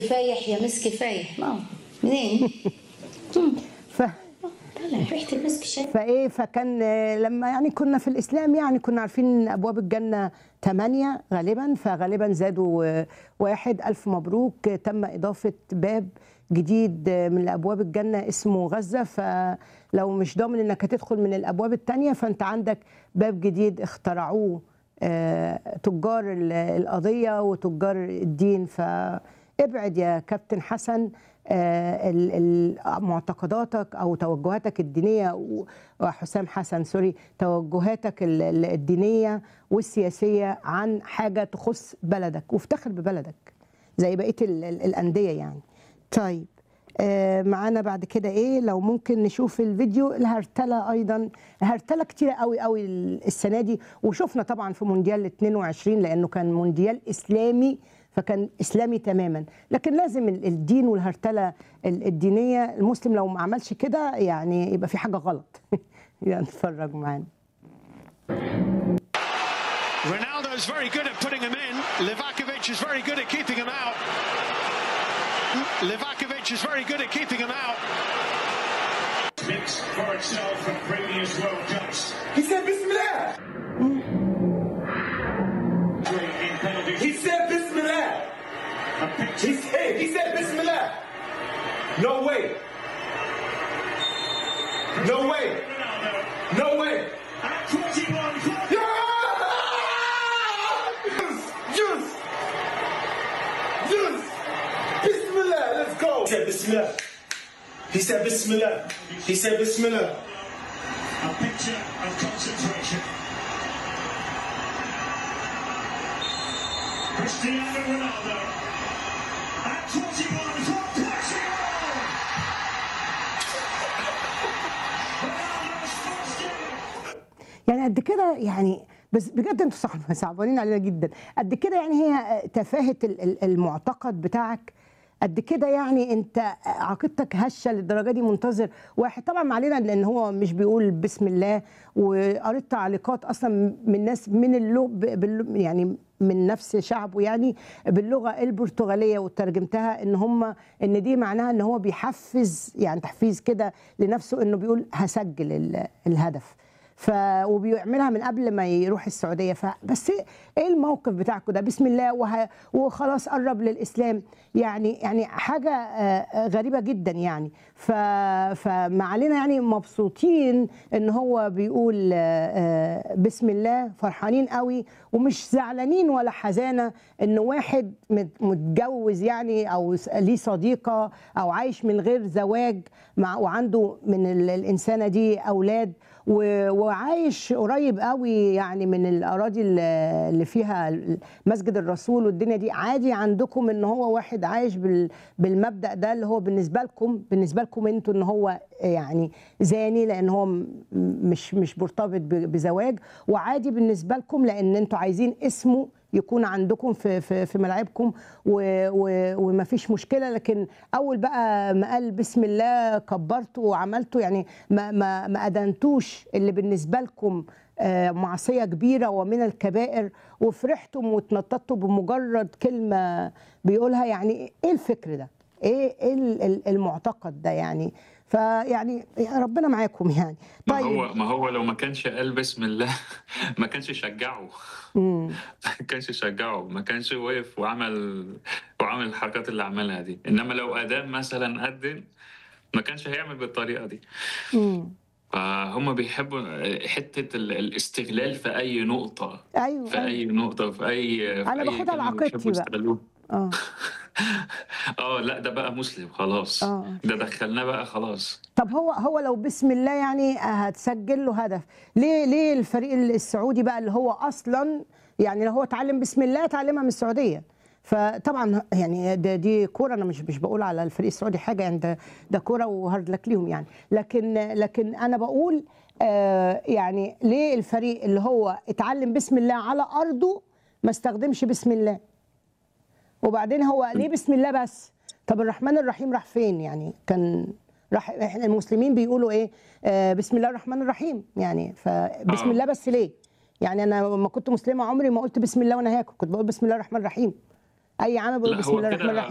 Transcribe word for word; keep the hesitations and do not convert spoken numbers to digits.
فايح يا مسك فايح ما منين؟ ف... طلع ريحة المسك شاي. فايه فكان لما يعني كنا في الاسلام يعني كنا عارفين ان ابواب الجنه ثمانيه غالبا، فغالبا زادوا واحد. الف مبروك، تم اضافه باب جديد من ابواب الجنه اسمه غزه، فلو مش ضامن انك هتدخل من الابواب الثانيه فانت عندك باب جديد اخترعوه تجار القضيه وتجار الدين. فابعد يا كابتن حسن معتقداتك او توجهاتك الدينيه، وحسام حسن سوري توجهاتك الدينيه والسياسيه عن حاجه تخص بلدك، وافتخر ببلدك زي بقيه الانديه يعني. طيب معانا بعد كده ايه؟ لو ممكن نشوف الفيديو. الهرتله ايضا، هرتله كتيره قوي قوي السنه دي، وشفنا طبعا في مونديال اتنين وعشرين لانه كان مونديال اسلامي فكان اسلامي تماما، لكن لازم الدين والهرتله الدينيه، المسلم لو ما عملش كده يعني يبقى في حاجه غلط. يعني نتفرج معانا. Ronaldo is very good at putting him in. Livakovic is very good at keeping him out. Livakovic is very good at keeping him out. Speaks for itself from previous World Cups. He said Bismillah. He said Bismillah. He said, he said Bismillah. No way. No way. No way. At twenty-one. Yeah! Yes! Yes! Bismillah, let's go. He said Bismillah. He said Bismillah. He said Bismillah. A picture of concentration. Cristiano Ronaldo at twenty-one from Portugal. Ronaldo's first game. يعني قد كده يعني، بس بجد انتوا صعبانين علينا جدا. قد كده يعني هي تفاهة المعتقد بتاعك، قد كده يعني انت عقيدتك هشه للدرجه دي. منتظر واحد طبعا ما علينا لان هو مش بيقول بسم الله، وقريت تعليقات اصلا من ناس من اللغه يعني من نفس شعبه يعني باللغه البرتغاليه وترجمتها ان هم ان دي معناها ان هو بيحفز يعني تحفيز كده لنفسه، انه بيقول هسجل الهدف. ف وبيعملها من قبل ما يروح السعوديه. فبس ايه الموقف بتاعكم ده؟ بسم الله وه... وخلاص قرب للاسلام يعني يعني حاجه غريبه جدا يعني. ف فما علينا يعني مبسوطين ان هو بيقول بسم الله، فرحانين قوي ومش زعلانين ولا حزانه ان واحد متجوز يعني او ليه صديقه او عايش من غير زواج مع وعنده من الانسانه دي اولاد وعايش قريب قوي يعني من الاراضي اللي فيها مسجد الرسول والدنيا دي. عادي عندكم ان هو واحد عايش بالمبدأ ده اللي هو بالنسبه لكم بالنسبه لكم انتوا ان هو يعني زاني لان هو مش مش مرتبط بزواج، وعادي بالنسبه لكم لان انتوا عايزين اسمه يكون عندكم في في في ملاعبكم وما فيش مشكله. لكن اول بقى ما قال بسم الله كبرتوا وعملتوا يعني ما ما ما ادنتوش اللي بالنسبه لكم معصيه كبيره ومن الكبائر، وفرحتم وتنططوا بمجرد كلمه بيقولها. يعني ايه الفكر ده؟ ايه ايه المعتقد ده يعني؟ فيعني ربنا معاكم يعني. طيب ما هو ما هو لو ما كانش قال بسم الله ما كانش شجعه. ما كانش شجعه، ما كانش وقف وعمل وعمل الحركات اللي عملها دي. انما لو ادان مثلا قدم ما كانش هيعمل بالطريقه دي. امم فهم بيحبوا حته الاستغلال في اي نقطه. ايوه في اي نقطه في اي انا باخدها لعقيدتي بقى. اه اه لا ده بقى مسلم خلاص. أوه. ده دخلناه بقى خلاص. طب هو هو لو بسم الله يعني هتسجل له هدف، ليه ليه الفريق السعودي بقى اللي هو اصلا يعني لو هو اتعلم بسم الله اتعلمها من السعوديه؟ فطبعا يعني دي كوره، انا مش مش بقول على الفريق السعودي حاجه يعني، ده ده كوره وهارد لك ليهم يعني. لكن لكن انا بقول آه يعني ليه الفريق اللي هو اتعلم بسم الله على ارضه ما استخدمش بسم الله؟ وبعدين هو ليه بسم الله بس؟ طب الرحمن الرحيم راح فين يعني؟ كان راح احنا المسلمين بيقولوا ايه؟ آه بسم الله الرحمن الرحيم يعني. فبسم الله بس ليه؟ يعني انا لما كنت مسلمه عمري ما قلت بسم الله وانا هاكل، كنت بقول بسم الله الرحمن الرحيم. اي عمل بقول بسم الله الرحمن الرحيم.